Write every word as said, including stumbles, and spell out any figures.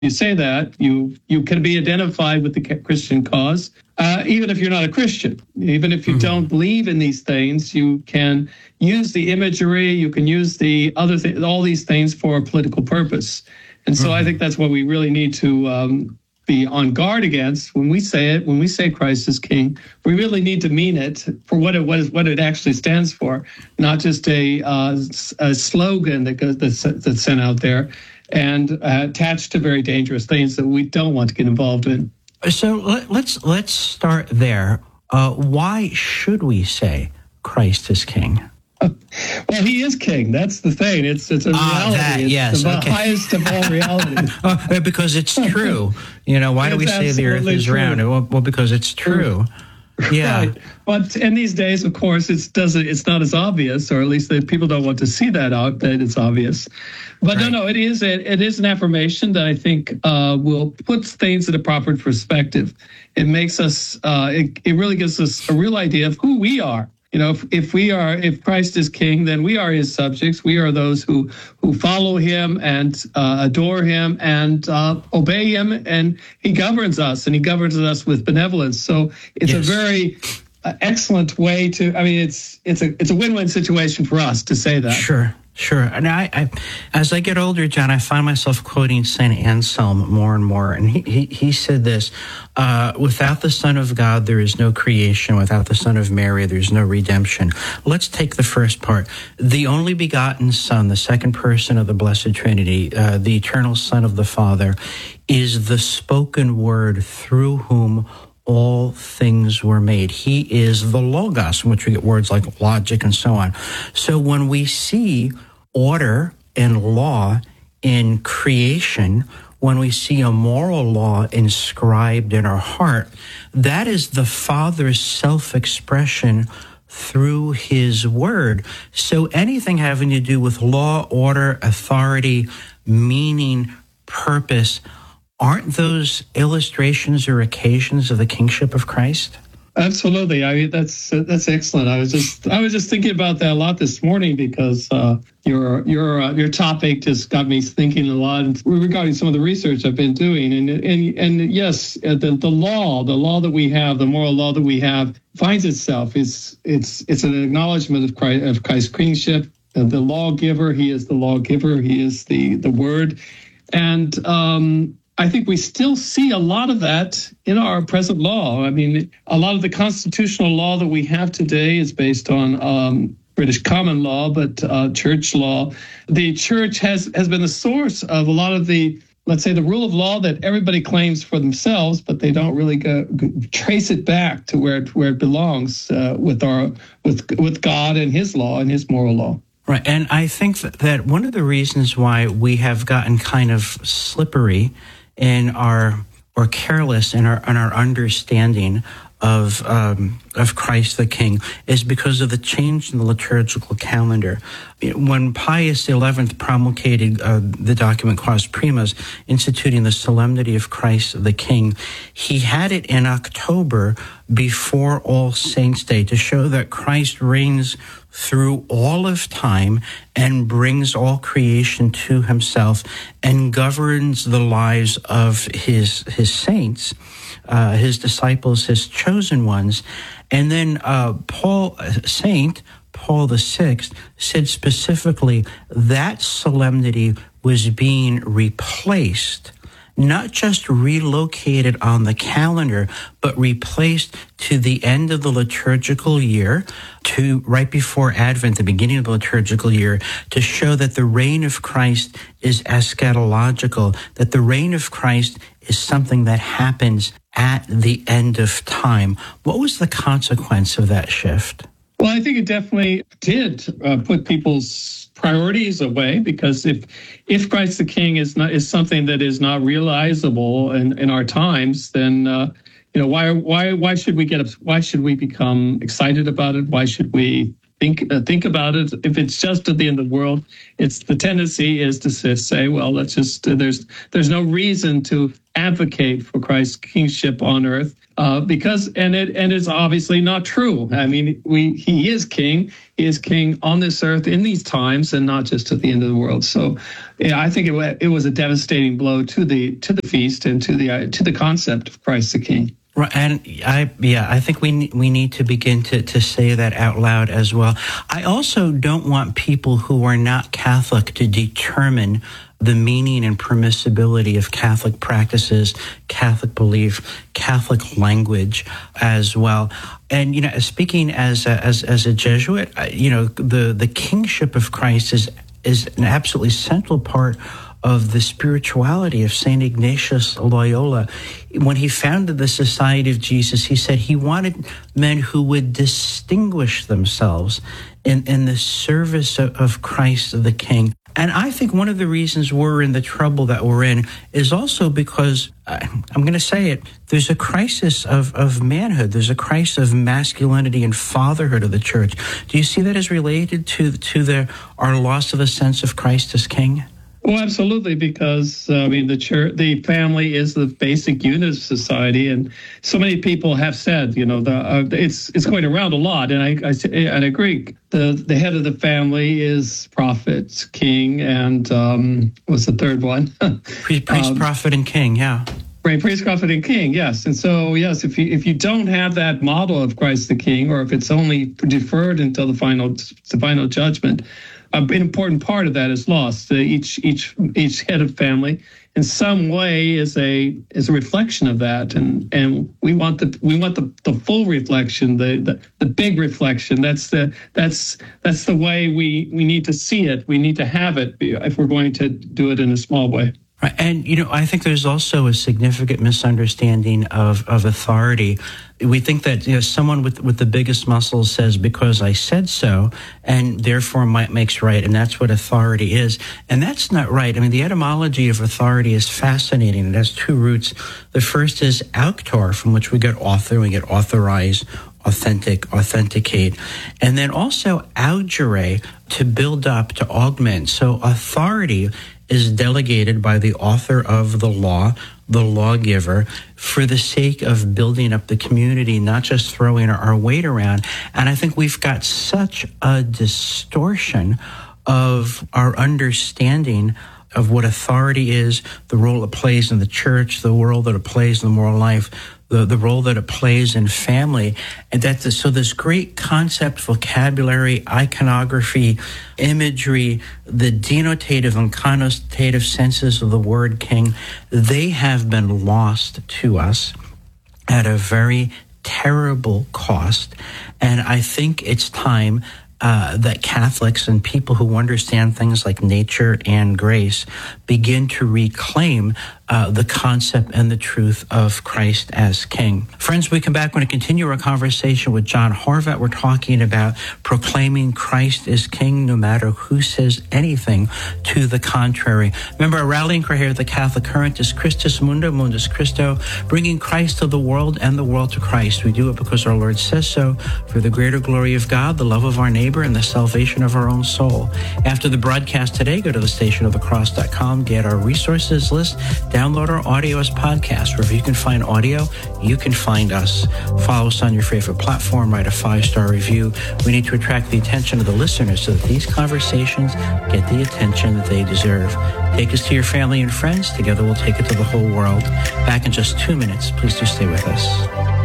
you say that, you you can be identified with the Christian cause, uh, even if you're not a Christian. Even if you mm-hmm. don't believe in these things, you can use the imagery, you can use the other th- all these things for a political purpose. And so mm-hmm. I think that's what we really need to um, be on guard against when we say it. When we say Christ is King, we really need to mean it for what it was, what it actually stands for, not just a, uh, a slogan that goes that's, that's sent out there and uh, attached to very dangerous things that we don't want to get involved in. So let, let's let's start there. Uh, why should we say Christ is King? Well, he is King. That's the thing. It's it's a ah, reality. That, it's yes, the okay. highest of all realities. uh, because it's true. You know, why do we say the earth is true. round? Well, well, because it's true. Yeah. Right. But in these days, of course, it's doesn't it's not as obvious, or at least that people don't want to see that out that it's obvious. But right. no, no, it is it, it is an affirmation that I think uh, will put things in a proper perspective. It makes us uh, it, it really gives us a real idea of who we are. You know, if, if we are, if Christ is King, then we are his subjects. We are those who who follow him and uh, adore him and uh, obey him, and he governs us, and he governs us with benevolence. So it's yes. a very uh, excellent way to. I mean, it's it's a it's a win-win situation for us to say that. Sure. Sure. And I, I, as I get older, John, I find myself quoting Saint Anselm more and more. And he, he, he said this, uh, without the Son of God, there is no creation. Without the Son of Mary, there's no redemption. Let's take the first part. The only begotten Son, the second person of the Blessed Trinity, uh, the eternal Son of the Father, is the spoken word through whom all things were made. He is the Logos, from which we get words like logic and so on. So when we see order and law in creation, when we see a moral law inscribed in our heart, that is the Father's self-expression through his word. So anything having to do with law, order, authority, meaning, purpose, aren't those illustrations or occasions of the kingship of Christ? Absolutely. I mean, that's that's excellent. I was just I was just thinking about that a lot this morning because uh, your your uh, your topic just got me thinking a lot regarding some of the research I've been doing. And and and yes, the the law, the law that we have, the moral law that we have, finds itself. It's it's it's an acknowledgement of Christ, of Christ's kingship. Uh, the lawgiver, he is the lawgiver. He is the the word, and um, I think we still see a lot of that in our present law. I mean, a lot of the constitutional law that we have today is based on um, British common law, but uh, church law. The church has, has been the source of a lot of the, let's say, the rule of law that everybody claims for themselves, but they don't really go, go, trace it back to where it, where it belongs uh, with our with with God and his law and his moral law. Right, and I think that, that one of the reasons why we have gotten kind of slippery in our, or careless in our in our understanding of um, of Christ the King is because of the change in the liturgical calendar. When Pius the eleventh promulgated uh, the document Quas Primas, instituting the solemnity of Christ the King, he had it in October before All Saints' Day to show that Christ reigns through all of time and brings all creation to himself and governs the lives of his his saints, uh, his disciples, his chosen ones. And then uh, Paul, Saint Paul the Sixth, said specifically that solemnity was being replaced, not just relocated on the calendar, but replaced to the end of the liturgical year, to right before Advent, the beginning of the liturgical year, to show that the reign of Christ is eschatological, that the reign of Christ is something that happens at the end of time. What was the consequence of that shift? Well, I think it definitely did uh, put people's priorities away, because if if Christ the King is not is something that is not realizable in, in our times, then uh, you know why why why should we get why should we become excited about it? Why should we think uh, think about it? If it's just at the end of the world, it's the tendency is to say, well, let's just uh, there's there's no reason to advocate for Christ's kingship on earth. Uh, because and it and it's obviously not true. I mean, we he is king. He is king on this earth in these times, and not just at the end of the world. So, yeah, I think it it was a devastating blow to the to the feast and to the uh, to the concept of Christ the King. Right, and I yeah, I think we we need to begin to, to say that out loud as well. I also don't want people who are not Catholic to determine the meaning and permissibility of Catholic practices, Catholic belief, Catholic language as well. And, you know, speaking as a, as as a Jesuit, you know, the the kingship of Christ is is an absolutely central part of the spirituality of Saint Ignatius Loyola. When he founded the Society of Jesus, he said he wanted men who would distinguish themselves in, in the service of, of Christ the King. And I think one of the reasons we're in the trouble that we're in is also because, I'm going to say it, there's a crisis of, of manhood. There's a crisis of masculinity and fatherhood of the church. Do you see that as related to, to the our loss of a sense of Christ as King? Well, absolutely, because uh, I mean the church, the family is the basic unit of society, and so many people have said, you know, the uh, it's it's going around a lot, and I I, I agree. The the head of the family is prophet, king, and um, what's the third one? Priest, um, prophet, and king. Yeah. Right, priest, prophet, and king. Yes, and so yes, if you if you don't have that model of Christ the King, or if it's only deferred until the final the final judgment, an important part of that is lost. Uh, each each each head of family, in some way, is a is a reflection of that, and and we want the we want the, the full reflection, the, the the big reflection. That's the that's that's the way we we need to see it. We need to have it if we're going to do it in a small way. Right. And, you know, I think there's also a significant misunderstanding of, of authority. We think that, you know, someone with, with the biggest muscles says, because I said so, and therefore might makes right, and that's what authority is. And that's not right. I mean, the etymology of authority is fascinating. It has two roots. The first is auctor, from which we get author, we get authorize, authentic, authenticate. And then also augere, to build up, to augment. So authority is delegated by the author of the law, the lawgiver, for the sake of building up the community, not just throwing our weight around. And I think we've got such a distortion of our understanding of what authority is, the role it plays in the church, the role that it plays in the moral life, the, the role that it plays in family. And that the, so this great concept, vocabulary, iconography, imagery, the denotative and connotative senses of the word king, they have been lost to us at a very terrible cost. And I think it's time Uh, that Catholics and people who understand things like nature and grace begin to reclaim uh, the concept and the truth of Christ as King. Friends, we come back. We're going to continue our conversation with John Horvat. We're talking about proclaiming Christ as King no matter who says anything to the contrary. Remember, our rallying cry here at the Catholic Current is Christus Mundo, Mundus Christo, bringing Christ to the world and the world to Christ. We do it because our Lord says so, for the greater glory of God, the love of our neighbor, and the salvation of our own soul. After the broadcast today, go to the station of the cross dot com, get our resources list, download our audio as podcast. Wherever you can find audio, you can find us. Follow us on your favorite platform, write a five-star review. We need to attract the attention of the listeners so that these conversations get the attention that they deserve. Take us to your family and friends. Together we'll take it to the whole world. Back in just two minutes. Please do stay with us.